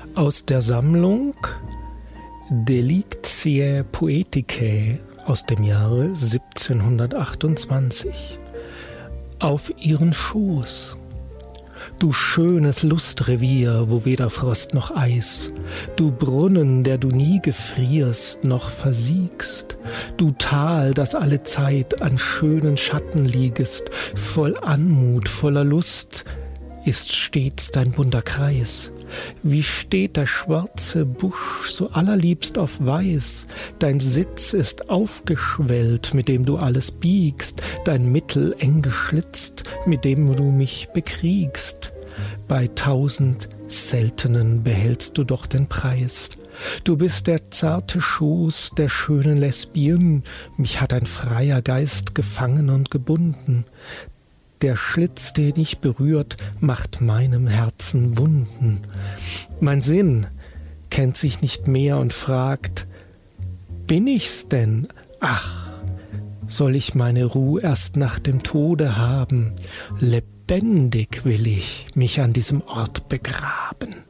Aus der Sammlung Deliciae Poeticae aus dem Jahre 1728. Auf ihren Schoß. Du schönes Lustrevier, wo weder Frost noch Eis, du Brunnen, der du nie gefrierst noch versiegst, du Tal, das alle Zeit an schönen Schatten liegest, voll Anmut, voller Lust, ist stets dein bunter Kreis. Wie steht der schwarze Busch so allerliebst auf weiß, dein Sitz ist aufgeschwellt, mit dem du alles biegst, dein Mittel eng geschlitzt, mit dem du mich bekriegst. Bei 1000 Seltenen behältst du doch den Preis. Du bist der zarte Schoß der schönen Lesbien, mich hat ein freier Geist gefangen und gebunden. Der Schlitz, den ich berührt, macht meinem Herzen Wunden. Mein Sinn kennt sich nicht mehr und fragt, bin ich's denn? Ach, soll ich meine Ruhe erst nach dem Tode haben? Lebendig will ich mich an diesem Ort begraben.